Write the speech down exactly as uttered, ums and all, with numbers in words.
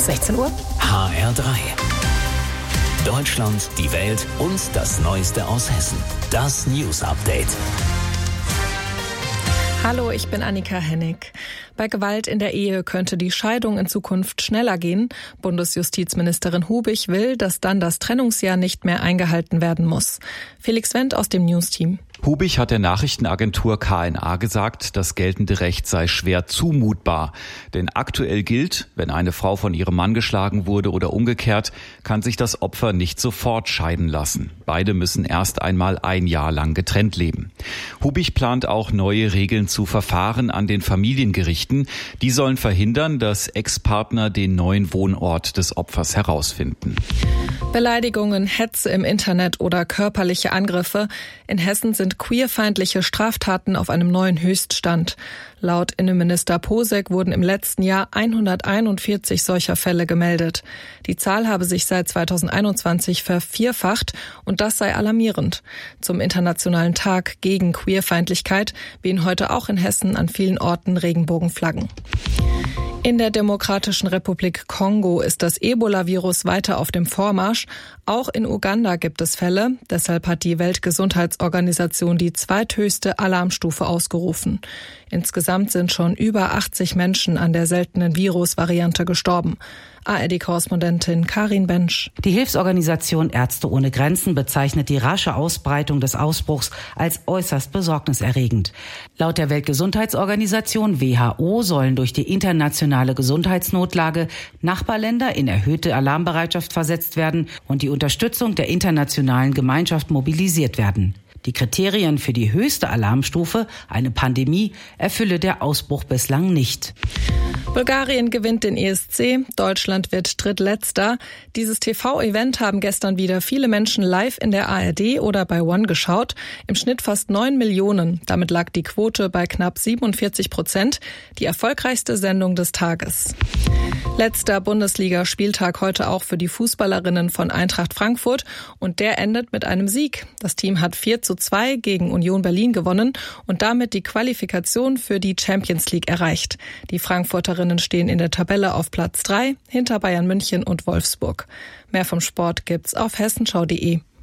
sechzehn Uhr. H R drei. Deutschland, die Welt und das Neueste aus Hessen. Das News Update. Hallo, ich bin Annika Hennig. Bei Gewalt in der Ehe könnte die Scheidung in Zukunft schneller gehen. Bundesjustizministerin Hubig will, dass dann das Trennungsjahr nicht mehr eingehalten werden muss. Felix Wendt aus dem News-Team. Hubig hat der Nachrichtenagentur K N A gesagt, das geltende Recht sei schwer zumutbar. Denn aktuell gilt, wenn eine Frau von ihrem Mann geschlagen wurde oder umgekehrt, kann sich das Opfer nicht sofort scheiden lassen. Beide müssen erst einmal ein Jahr lang getrennt leben. Hubig plant auch neue Regeln zu Verfahren an den Familiengerichten. Die sollen verhindern, dass Ex-Partner den neuen Wohnort des Opfers herausfinden. Beleidigungen, Hetze im Internet oder körperliche Angriffe. In Hessen sind queerfeindliche Straftaten auf einem neuen Höchststand. Laut Innenminister Posek wurden im letzten Jahr hunderteinundvierzig solcher Fälle gemeldet. Die Zahl habe sich seit zweitausendeinundzwanzig vervierfacht und das sei alarmierend. Zum Internationalen Tag gegen Queerfeindlichkeit wehen heute auch in Hessen an vielen Orten Regenbogenflaggen. In der Demokratischen Republik Kongo ist das Ebola-Virus weiter auf dem Vormarsch. Auch in Uganda gibt es Fälle. Deshalb hat die Weltgesundheitsorganisation die zweithöchste Alarmstufe ausgerufen. Insgesamt sind schon über achtzig Menschen an der seltenen Virusvariante gestorben. A R D-Korrespondentin Karin Bensch. Die Hilfsorganisation Ärzte ohne Grenzen bezeichnet die rasche Ausbreitung des Ausbruchs als äußerst besorgniserregend. Laut der Weltgesundheitsorganisation W H O sollen durch die internationale Gesundheitsnotlage Nachbarländer in erhöhte Alarmbereitschaft versetzt werden und die Unterstützung der internationalen Gemeinschaft mobilisiert werden. Die Kriterien für die höchste Alarmstufe, eine Pandemie, erfülle der Ausbruch bislang nicht. Bulgarien gewinnt den E S C, Deutschland wird drittletzter. Dieses T V-Event haben gestern wieder viele Menschen live in der A R D oder bei One geschaut. Im Schnitt fast neun Millionen. Damit lag die Quote bei knapp siebenundvierzig Prozent. Die erfolgreichste Sendung des Tages. Letzter Bundesliga-Spieltag heute auch für die Fußballerinnen von Eintracht Frankfurt. Und der endet mit einem Sieg. Das Team hat vier zu zwei gegen Union Berlin gewonnen und damit die Qualifikation für die Champions League erreicht. Die Frankfurterinnen stehen in der Tabelle auf Platz drei, hinter Bayern München und Wolfsburg. Mehr vom Sport gibt's auf hessenschau punkt de.